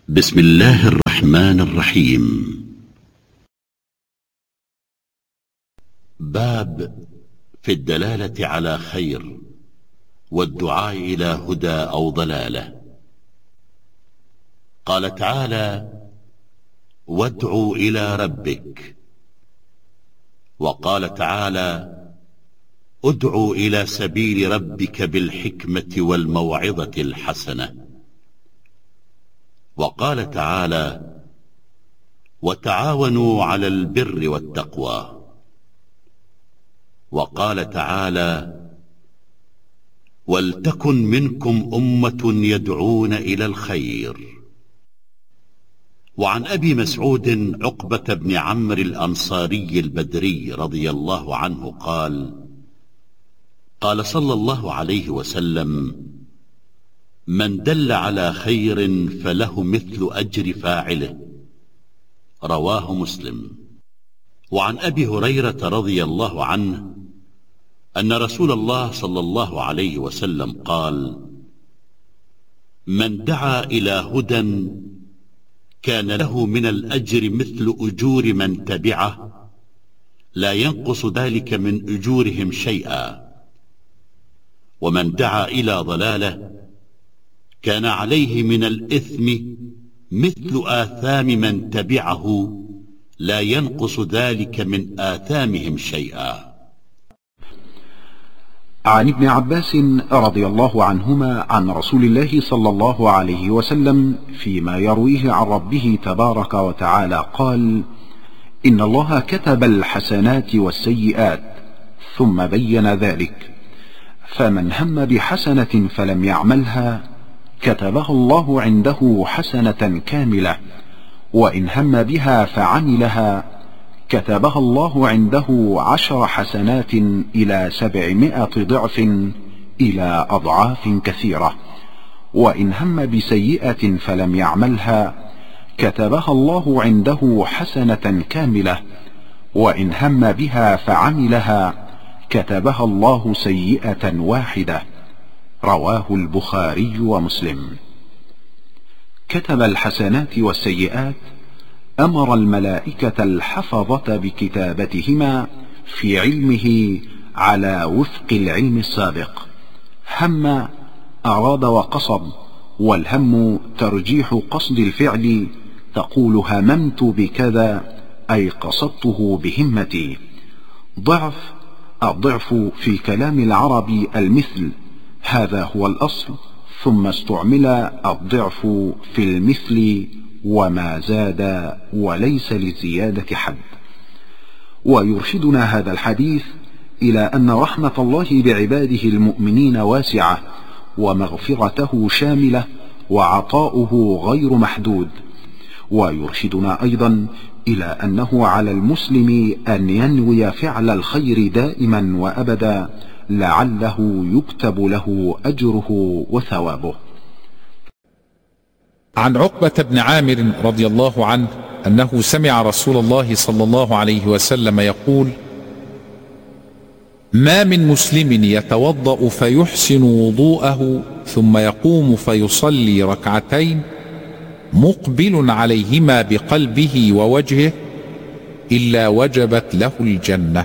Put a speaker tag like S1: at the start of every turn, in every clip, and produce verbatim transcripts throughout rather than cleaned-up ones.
S1: بسم الله الرحمن الرحيم. باب في الدلالة على خير والدعاء إلى هدى أو ضلالة. قال تعالى: وادعوا إلى ربك. وقال تعالى: ادعوا إلى سبيل ربك بالحكمة والموعظة الحسنة. وقال تعالى: وتعاونوا على البر والتقوى. وقال تعالى: ولتكن منكم أمة يدعون إلى الخير. وعن أبي مسعود عقبة بن عمرو الأنصاري البدري رضي الله عنه قال: قال صلى الله عليه وسلم: من دل على خير فله مثل أجر فاعله. رواه مسلم. وعن أبي هريرة رضي الله عنه أن رسول الله صلى الله عليه وسلم قال: من دعا إلى هدى كان له من الأجر مثل أجور من تبعه لا ينقص ذلك من أجورهم شيئا. ومن دعا إلى ضلالة كان عليه من الإثم مثل آثام من تبعه لا ينقص ذلك من آثامهم شيئا.
S2: عن ابن عباس رضي الله عنهما عن رسول الله صلى الله عليه وسلم فيما يرويه عن ربه تبارك وتعالى قال: إن الله كتب الحسنات والسيئات ثم بين ذلك، فمن هم بحسنة فلم يعملها كتبها الله عنده حسنة كاملة، وإن هم بها فعملها كتبها الله عنده عشر حسنات إلى سبعمائة ضعف إلى أضعاف كثيرة، وإن هم بسيئة فلم يعملها كتبها الله عنده حسنة كاملة، وإن هم بها فعملها كتبها الله سيئة واحدة. رواه البخاري ومسلم. كتب الحسنات والسيئات أمر الملائكة الحفظة بكتابتهما في علمه على وفق العلم السابق. هم أراد وقصد، والهم ترجيح قصد الفعل، تقول هممت بكذا أي قصدته بهمتي. ضعف الضعف في كلام العرب المثل، هذا هو الأصل، ثم استعمل الضعف في المثل وما زاد وليس للزيادة حد. ويرشدنا هذا الحديث إلى أن رحمة الله بعباده المؤمنين واسعة، ومغفرته شاملة، وعطاؤه غير محدود. ويرشدنا أيضا إلى أنه على المسلم أن ينوي فعل الخير دائما وأبدا لعله يكتب له أجره وثوابه.
S3: عن عقبة بن عامر رضي الله عنه أنه سمع رسول الله صلى الله عليه وسلم يقول: ما من مسلم يتوضأ فيحسن وضوءه ثم يقوم فيصلي ركعتين مقبل عليهما بقلبه ووجهه إلا وجبت له الجنة.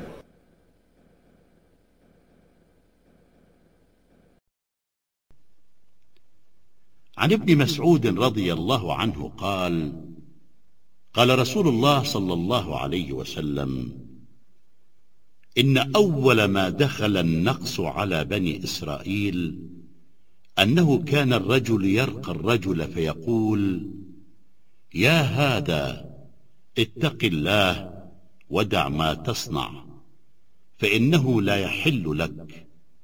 S1: عن ابن مسعود رضي الله عنه قال: قال رسول الله صلى الله عليه وسلم: إن أول ما دخل النقص على بني إسرائيل أنه كان الرجل يرقى الرجل فيقول: يا هذا اتق الله ودع ما تصنع فإنه لا يحل لك،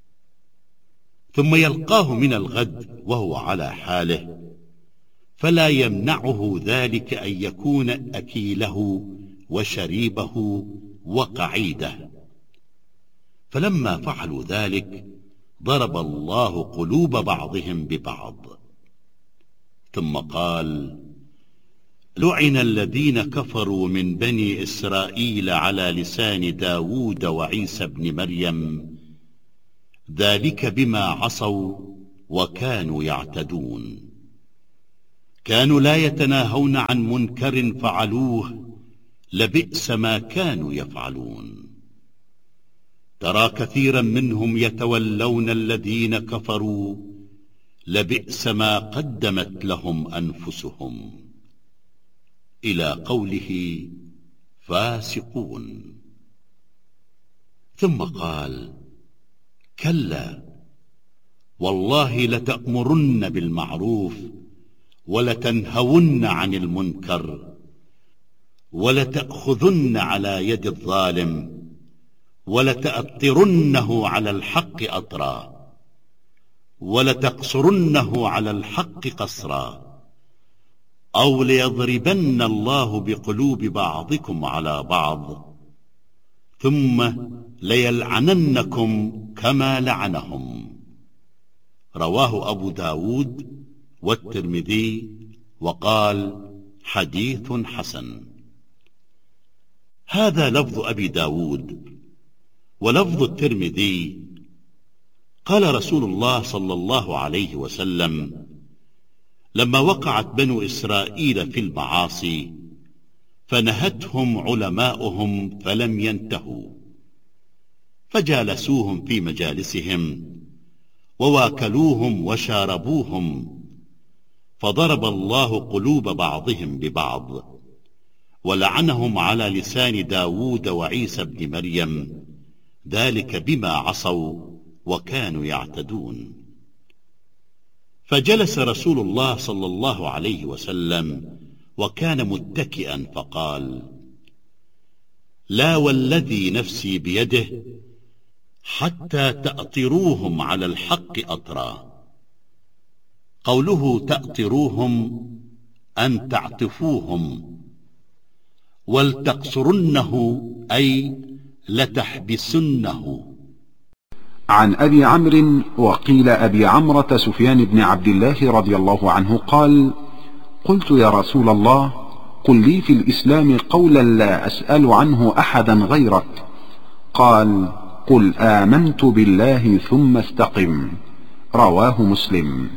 S1: ثم يلقاه من الغد وهو على حاله فلا يمنعه ذلك أن يكون أكيله وشريبه وقعيده. فلما فعلوا ذلك ضرب الله قلوب بعضهم ببعض. ثم قال: لعن الذين كفروا من بني إسرائيل على لسان داود وعيسى بن مريم، ذلك بما عصوا وكانوا يعتدون. كانوا لا يتناهون عن منكر فعلوه لبئس ما كانوا يفعلون. ترى كثيرا منهم يتولون الذين كفروا لبئس ما قدمت لهم أنفسهم، إلى قوله فاسقون. ثم قال كلا والله لتأمرن بالمعروف ولتنهون عن المنكر ولتأخذن على يد الظالم ولتأطرنه على الحق أطرا ولتقصرنه على الحق قصرا أو ليضربن الله بقلوب بعضكم على بعض ثم ليلعننكم كما لعنهم. رواه أبو داود والترمذي وقال حديث حسن. هذا لفظ أبي داود. ولفظ الترمذي قال رسول الله صلى الله عليه وسلم لما وقعت بنو إسرائيل في المعاصي فنهتهم علماؤهم فلم ينتهوا، فجالسوهم في مجالسهم وواكلوهم وشاربوهم، فضرب الله قلوب بعضهم ببعض ولعنهم على لسان داود وعيسى بن مريم، ذلك بما عصوا وكانوا يعتدون. فجلس رسول الله صلى الله عليه وسلم وكان متكئا فقال لا والذي نفسي بيده حتى تأطروهم على الحق أطرا. قوله تأطروهم أن تعطفوهم، ولتقصرنه أي لتحبسنه.
S2: عن أبي عمرو وقيل أبي عمرة سفيان بن عبد الله رضي الله عنه قال قلت يا رسول الله قل لي في الإسلام قولا لا أسأل عنه أحدا غيرك. قال قل آمنت بالله ثم استقم. رواه مسلم.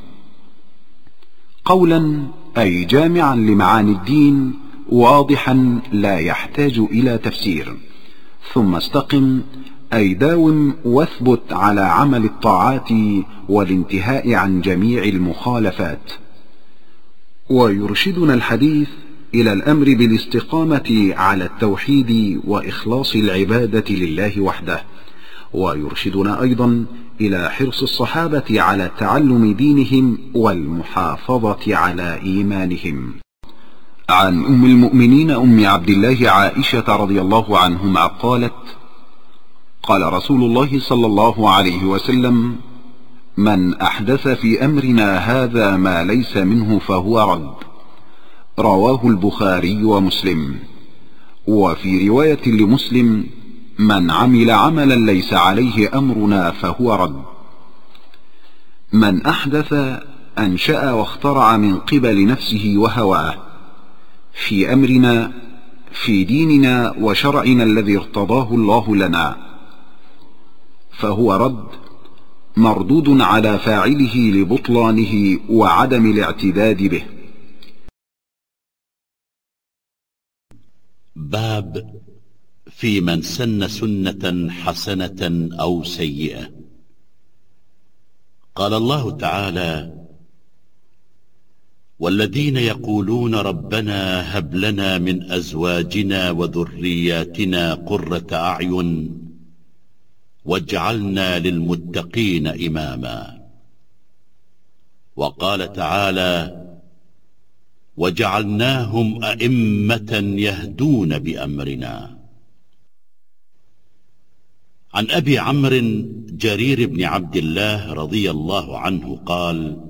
S2: قولا أي جامعا لمعاني الدين واضحا لا يحتاج إلى تفسير. ثم استقم أي داوم واثبت على عمل الطاعات والانتهاء عن جميع المخالفات. ويرشدنا الحديث إلى الأمر بالاستقامة على التوحيد وإخلاص العبادة لله وحده، ويرشدنا أيضا إلى حرص الصحابة على تعلم دينهم والمحافظة على إيمانهم. عن أم المؤمنين أم عبد الله عائشة رضي الله عنهما قالت قال رسول الله صلى الله عليه وسلم من أحدث في أمرنا هذا ما ليس منه فهو رد. رواه البخاري ومسلم. وفي رواية لمسلم من عمل عملا ليس عليه أمرنا فهو رد. من أحدث أنشأ واخترع من قبل نفسه وهواه في أمرنا في ديننا وشرعنا الذي ارتضاه الله لنا فهو رد مردود على فاعله لبطلانه وعدم الاعتداد به.
S1: باب في من سن سنة حسنة أو سيئة. قال الله تعالى والذين يقولون ربنا هب لنا من أزواجنا وذرياتنا قرة أعين واجعلنا للمتقين إماما. وقال تعالى وجعلناهم أئمة يهدون بأمرنا. عن أبي عمرو جرير بن عبد الله رضي الله عنه قال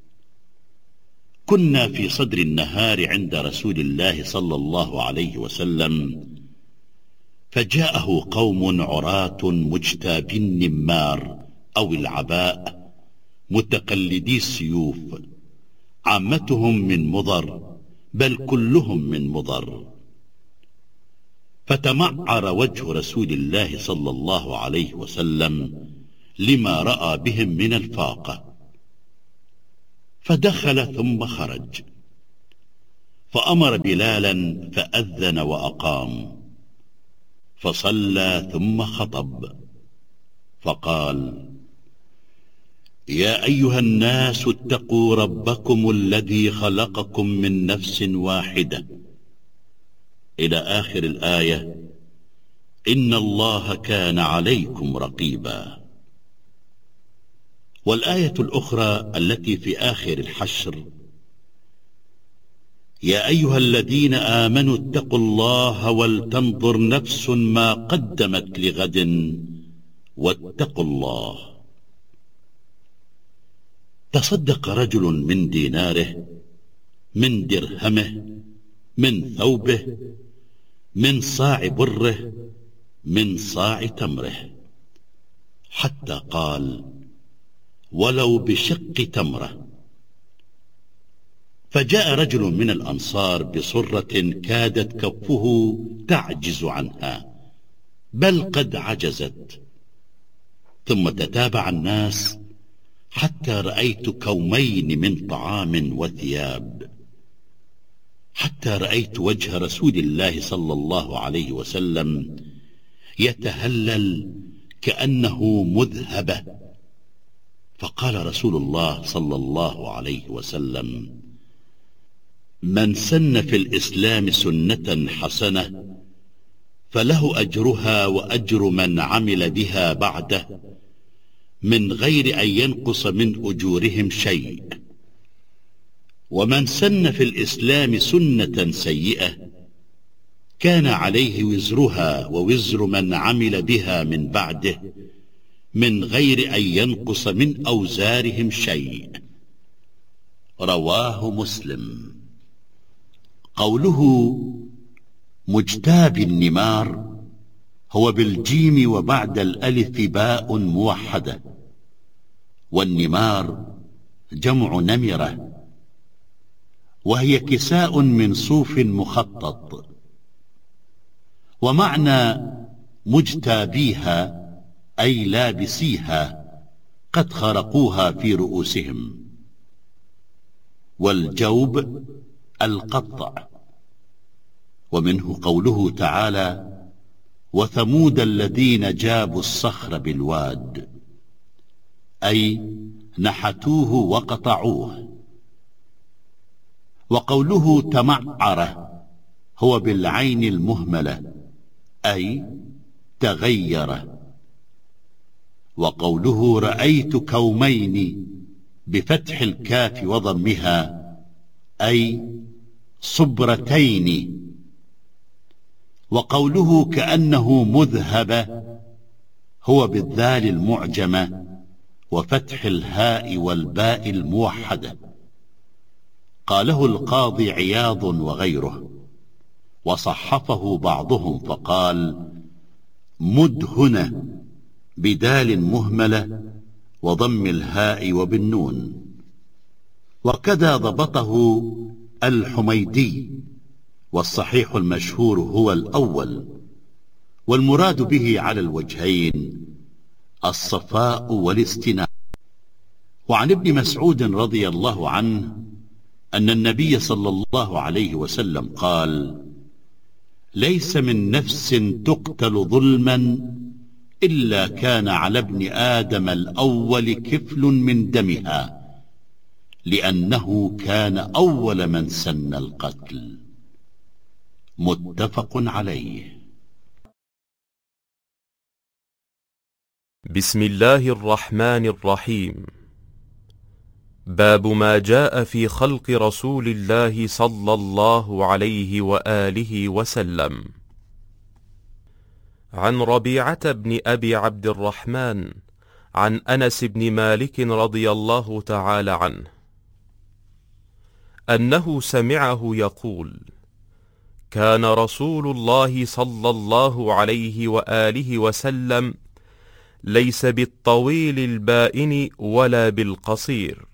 S1: كنا في صدر النهار عند رسول الله صلى الله عليه وسلم فجاءه قوم عراة مجتابي النمار أو العباء متقلدي السيوف، عامتهم من مضر بل كلهم من مضر. فتمعر وجه رسول الله صلى الله عليه وسلم لما رأى بهم من الفاقة، فدخل ثم خرج فأمر بلالا فأذن وأقام، فصلى ثم خطب فقال: يا أيها الناس اتقوا ربكم الذي خلقكم من نفس واحدة، إلى آخر الآية: إن الله كان عليكم رقيبا. والآية الأخرى التي في آخر الحشر: يا أيها الذين آمنوا اتقوا الله ولتنظر نفس ما قدمت لغد واتقوا الله. تصدق رجل من ديناره، من درهمه، من ثوبه، من صاع بره، من صاع تمره، حتى قال: ولو بشق تمره. فجاء رجل من الأنصار بصرة كادت كفه تعجز عنها، بل قد عجزت، ثم تتابع الناس حتى رأيت كومين من طعام وثياب، حتى رأيت وجه رسول الله صلى الله عليه وسلم يتهلل كأنه مذهبة. فقال رسول الله صلى الله عليه وسلم: من سن في الإسلام سنة حسنة فله أجرها وأجر من عمل بها بعده من غير أن ينقص من أجورهم شيء، ومن سن في الإسلام سنة سيئة كان عليه وزرها ووزر من عمل بها من بعده من غير أن ينقص من أوزارهم شيء. رواه مسلم. قوله مجتاب النمار هو بالجيم وبعد الألف باء موحدة، والنمار جمع نمرة، وهي كساء من صوف مخطط. ومعنى مجتابيها أي لابسيها قد خرقوها في رؤوسهم. والجوب القطع. ومنه قوله تعالى: وثمود الذين جابوا الصخر بالواد، أي نحتوه وقطعوه. وقوله تمعر هو بالعين المهملة، أي تغير. وقوله رأيت كومين بفتح الكاف وضمها، أي صبرتين. وقوله كأنه مذهبة هو بالذال المعجمة وفتح الهاء والباء الموحدة. قاله القاضي عياض وغيره، وصحفه بعضهم فقال: مدهنة بدال مهملة وضم الهاء وبالنون. وكذا ضبطه الحميدي، والصحيح المشهور هو الأول، والمراد به على الوجهين الصفاء والاستناء. وعن ابن مسعود رضي الله عنه أن النبي صلى الله عليه وسلم قال: ليس من نفس تقتل ظلما إلا كان على ابن آدم الأول كفل من دمها، لأنه كان أول من سن القتل. متفق عليه.
S4: بسم الله الرحمن الرحيم. باب ما جاء في خلق رسول الله صلى الله عليه وآله وسلم. عن ربيعة بن أبي عبد الرحمن عن أنس بن مالك رضي الله تعالى عنه أنه سمعه يقول: كان رسول الله صلى الله عليه وآله وسلم ليس بالطويل البائن ولا بالقصير،